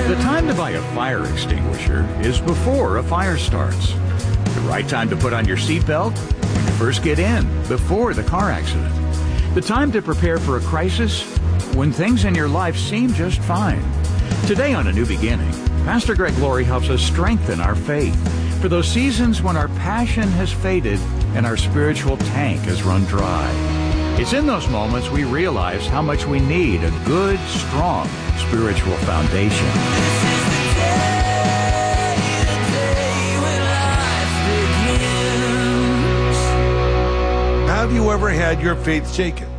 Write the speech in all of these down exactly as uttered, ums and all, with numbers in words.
The time to buy a fire extinguisher is before a fire starts. The right time to put on your seatbelt? When you first get in, before the car accident. The time to prepare for a crisis? When things in your life seem just fine. Today on A New Beginning, Pastor Greg Laurie helps us strengthen our faith for those seasons when our passion has faded and our spiritual tank has run dry. It's in those moments we realize how much we need a good, strong spiritual foundation. This is the day, the day when life begins. Have you ever had your faith shaken?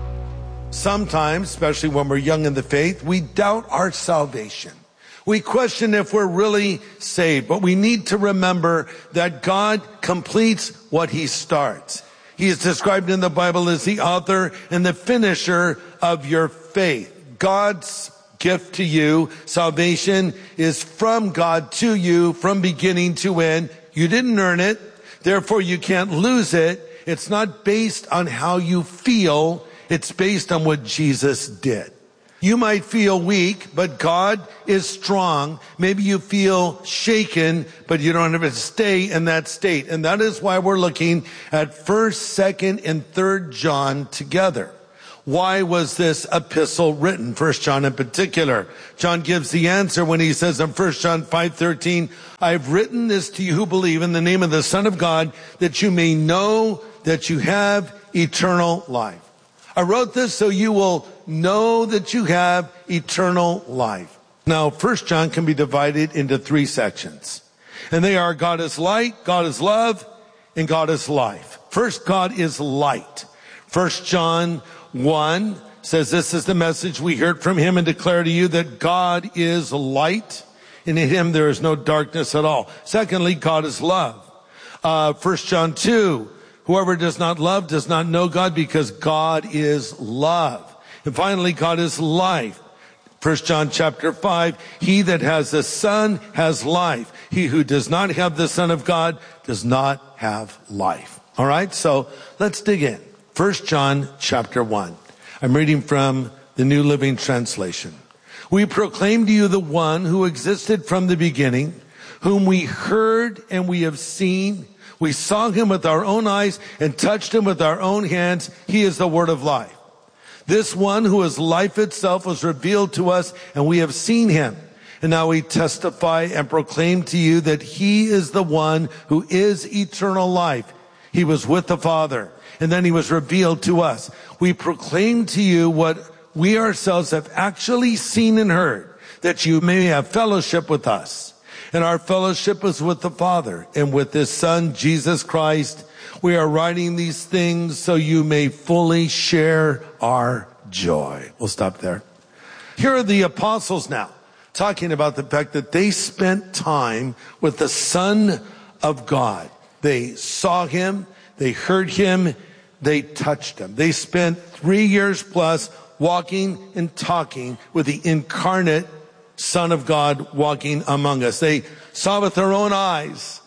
Sometimes, especially when we're young in the faith, we doubt our salvation. We question if we're really saved, but we need to remember that God completes what He starts. He is described in the Bible as the author and the finisher of your faith. God's gift to you, salvation, is from God to you from beginning to end. You didn't earn it, therefore you can't lose it. It's not based on how you feel, it's based on what Jesus did. You might feel weak, but God is strong. Maybe you feel shaken, but you don't have to stay in that state. And that is why we're looking at first, second, and third John together. Why was this epistle written? First John in particular. John gives the answer when he says in First John five thirteen, I've written this to you who believe in the name of the Son of God, that you may know that you have eternal life. I wrote this so you will know that you have eternal life. Now, First John can be divided into three sections. And they are God is light, God is love, and God is life. First, God is light. First John one says, this is the message we heard from Him and declare to you that God is light, and in Him there is no darkness at all. Secondly, God is love. Uh, First John two, whoever does not love does not know God, because God is love. And finally, God is life. First John chapter five, he that has the Son has life. He who does not have the Son of God does not have life. All right, so let's dig in. First John chapter one. I'm reading from the New Living Translation. We proclaim to you the one who existed from the beginning, whom we heard and we have seen. We saw Him with our own eyes and touched Him with our own hands. He is the word of life. This one who is life itself was revealed to us, and we have seen Him. And now we testify and proclaim to you that He is the one who is eternal life. He was with the Father, and then He was revealed to us. We proclaim to you what we ourselves have actually seen and heard, that you may have fellowship with us. And our fellowship is with the Father and with His Son, Jesus Christ. We are writing these things so you may fully share our joy. We'll stop there. Here are the apostles now, talking about the fact that they spent time with the Son of God. They saw Him, they heard Him, they touched Him. They spent three years plus walking and talking with the incarnate Son of God walking among us. They saw with their own eyes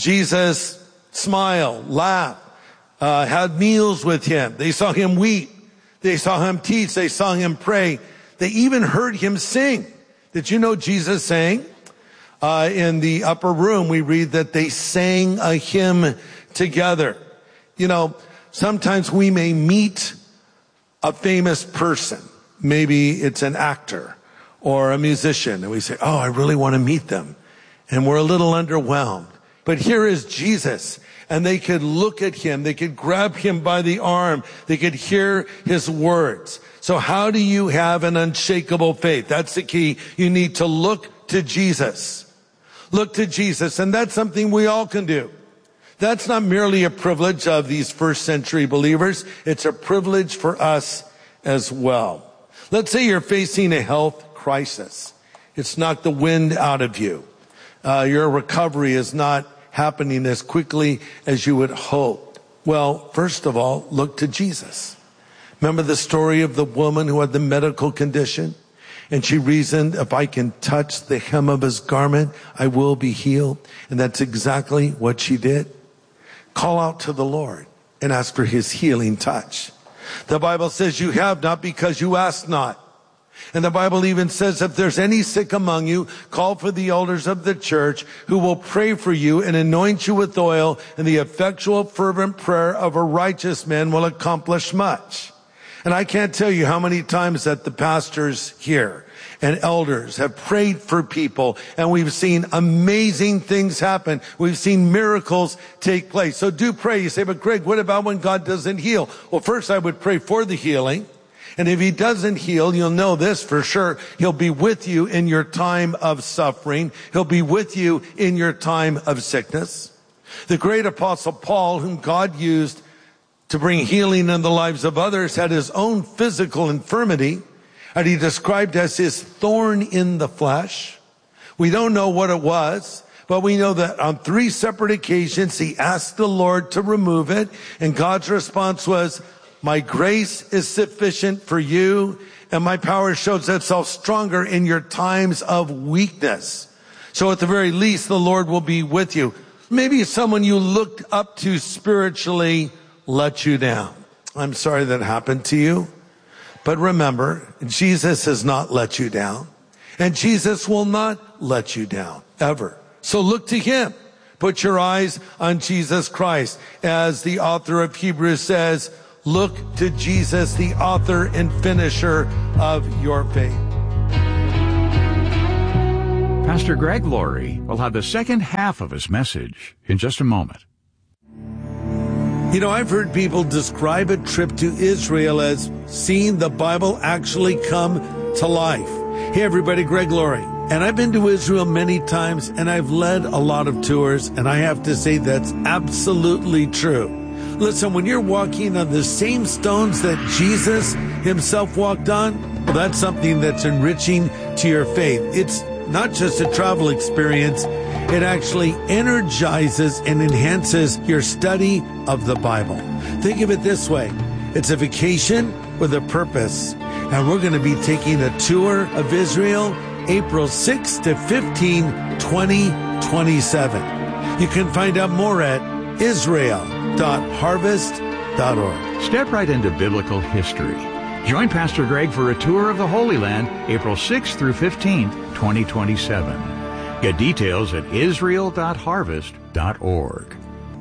Jesus smile, laugh, uh, had meals with Him. They saw Him weep. They saw Him teach. They saw Him pray. They even heard Him sing. Did you know Jesus sang? Uh, in the upper room, we read that they sang a hymn together. You know, sometimes we may meet a famous person. Maybe it's an actor or a musician, and we say, oh, I really want to meet them. And we're a little underwhelmed. But here is Jesus, and they could look at Him. They could grab Him by the arm. They could hear His words. So how do you have an unshakable faith? That's the key. You need to look to Jesus. Look to Jesus, and that's something we all can do. That's not merely a privilege of these first century believers. It's a privilege for us as well. Let's say you're facing a health crisis. It's knocked the wind out of you. Uh, your recovery is not happening as quickly as you would hope. Well, first of all, look to Jesus. Remember the story of the woman who had the medical condition? And she reasoned, if I can touch the hem of His garment, I will be healed. And that's exactly what she did. Call out to the Lord and ask for His healing touch. The Bible says you have not because you ask not. And the Bible even says, if there's any sick among you, call for the elders of the church who will pray for you and anoint you with oil, and the effectual fervent prayer of a righteous man will accomplish much. And I can't tell you how many times that the pastors here and elders have prayed for people, and we've seen amazing things happen. We've seen miracles take place. So do pray. You say, but Greg, what about when God doesn't heal? Well, first I would pray for the healing. And if he doesn't heal, you'll know this for sure. He'll be with you in your time of suffering. He'll be with you in your time of sickness. The great apostle Paul, whom God used to bring healing in the lives of others, had his own physical infirmity, and he described as his thorn in the flesh. We don't know what it was, but we know that on three separate occasions he asked the Lord to remove it, and God's response was, my grace is sufficient for you, and my power shows itself stronger in your times of weakness. So at the very least, the Lord will be with you. Maybe someone you looked up to spiritually let you down. I'm sorry that happened to you. But remember, Jesus has not let you down, and Jesus will not let you down, ever. So look to him. Put your eyes on Jesus Christ. As the author of Hebrews says, look to Jesus, the author and finisher of your faith. Pastor Greg Laurie will have the second half of his message in just a moment. You know, I've heard people describe a trip to Israel as seeing the Bible actually come to life. Hey everybody, Greg Laurie. And I've been to Israel many times, and I've led a lot of tours, and I have to say that's absolutely true. Listen, when you're walking on the same stones that Jesus himself walked on, well, that's something that's enriching to your faith. It's not just a travel experience. It actually energizes and enhances your study of the Bible. Think of it this way. It's a vacation with a purpose. And we're going to be taking a tour of Israel April sixth to fifteenth, twenty twenty-seven. You can find out more at Israel dot harvest dot org. Step right into biblical history. Join Pastor Greg for a tour of the Holy Land, April sixth through fifteenth, twenty twenty-seven. Get details at Israel dot harvest dot org.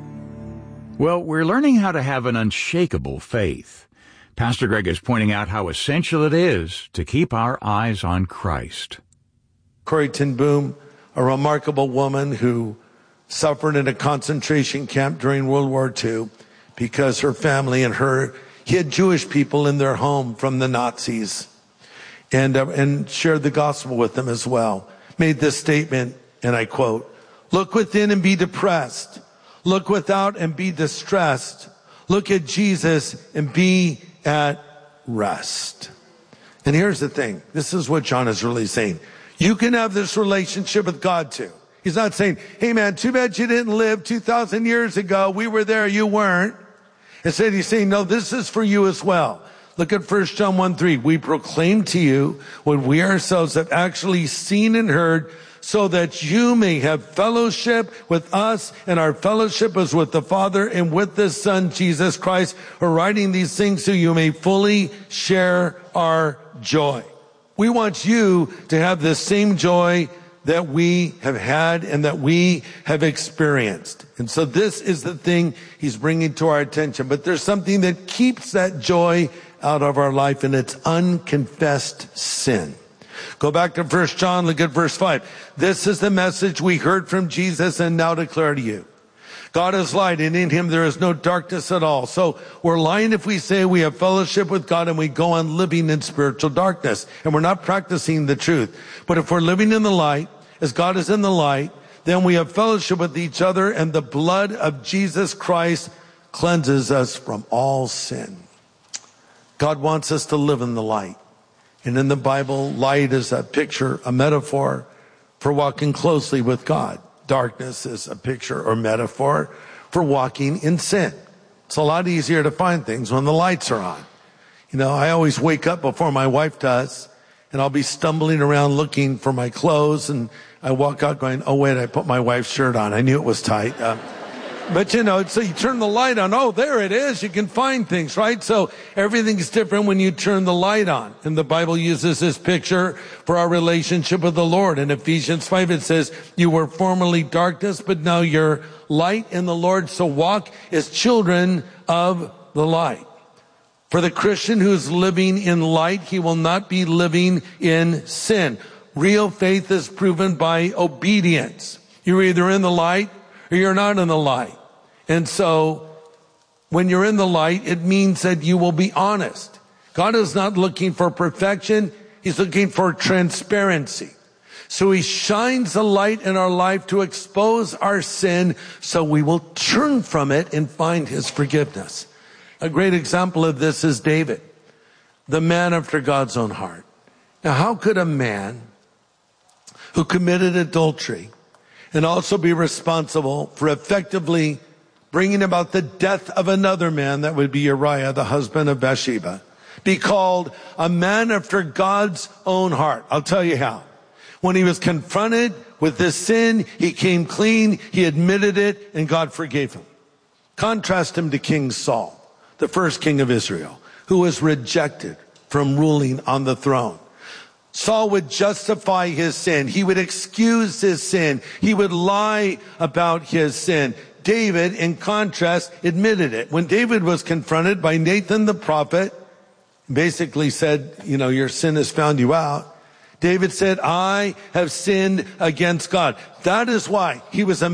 Well, we're learning how to have an unshakable faith. Pastor Greg is pointing out how essential it is to keep our eyes on Christ. Corrie ten Boom, a remarkable woman who suffered in a concentration camp during World War Two because her family and her hid Jewish people in their home from the Nazis, and uh, and shared the gospel with them as well. Made this statement, and I quote, "Look within and be depressed. Look without and be distressed. Look at Jesus and be at rest." And here's the thing. This is what John is really saying. You can have this relationship with God too. He's not saying, hey man, too bad you didn't live two thousand years ago. We were there, you weren't. Instead, he's saying, no, this is for you as well. Look at First John one three. We proclaim to you what we ourselves have actually seen and heard, so that you may have fellowship with us, and our fellowship is with the Father and with the Son, Jesus Christ. We're writing these things so you may fully share our joy. We want you to have the same joy that we have had and that we have experienced. And so this is the thing he's bringing to our attention. But there's something that keeps that joy out of our life, and it's unconfessed sin. Go back to First John, look at verse five. This is the message we heard from Jesus and now declare to you. God is light, and in him there is no darkness at all. So we're lying if we say we have fellowship with God and we go on living in spiritual darkness, and we're not practicing the truth. But if we're living in the light, as God is in the light, then we have fellowship with each other, and the blood of Jesus Christ cleanses us from all sin. God wants us to live in the light. And in the Bible, light is a picture, a metaphor for walking closely with God. Darkness is a picture or metaphor for walking in sin. It's a lot easier to find things when the lights are on. You know, I always wake up before my wife does, and I'll be stumbling around looking for my clothes, and I walk out going, oh wait, I put my wife's shirt on. I knew it was tight. Uh, But you know, so you turn the light on. Oh, there it is. You can find things, right? So everything's different when you turn the light on. And the Bible uses this picture for our relationship with the Lord. In Ephesians five, it says, you were formerly darkness, but now you're light in the Lord. So walk as children of the light. For the Christian who's living in light, he will not be living in sin. Real faith is proven by obedience. You're either in the light or you're not in the light. And so when you're in the light, it means that you will be honest. God is not looking for perfection. He's looking for transparency. So he shines the light in our life to expose our sin so we will turn from it and find his forgiveness. A great example of this is David, the man after God's own heart. Now, how could a man who committed adultery and also be responsible for effectively bringing about the death of another man, that would be Uriah, the husband of Bathsheba, be called a man after God's own heart? I'll tell you how. When he was confronted with this sin, he came clean, he admitted it, and God forgave him. Contrast him to King Saul, the first king of Israel, who was rejected from ruling on the throne. Saul would justify his sin. He would excuse his sin. He would lie about his sin. David, in contrast, admitted it. When David was confronted by Nathan the prophet, basically said, you know, your sin has found you out. David said, I have sinned against God. That is why he was a